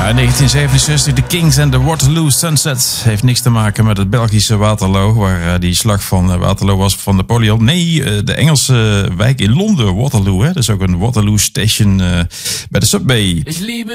Ja, 1967, de Kings en de Waterloo Sunset. Heeft niks te maken met het Belgische Waterloo, waar die slag van Waterloo was van Napoleon. Nee, de Engelse wijk in Londen, Waterloo. Hè? Dat is ook een Waterloo Station bij de Subway.